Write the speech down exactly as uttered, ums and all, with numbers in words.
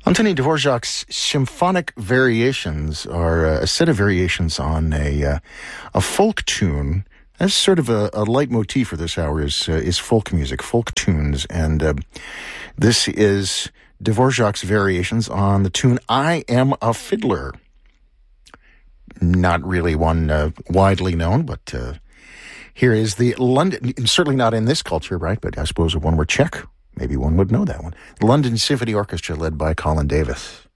Antonin Dvorak's symphonic variations are a set of variations on a uh, a folk tune. That's sort of a, a leitmotif for this hour is uh, is folk music, folk tunes, and uh, this is Dvorak's variations on the tune "I Am a Fiddler." Not really one uh, widely known, but uh, here is the London. Certainly not in this culture, right? But I suppose if one were Czech, maybe one would know that one. The London Symphony Orchestra, led by Colin Davis.